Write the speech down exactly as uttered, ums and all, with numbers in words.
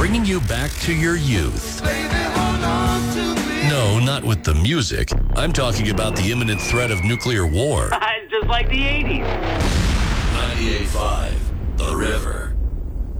bringing you back to your youth. No, not with the music. I'm talking about the imminent threat of nuclear war. It's just like the eighties. ninety-eight point five, The River.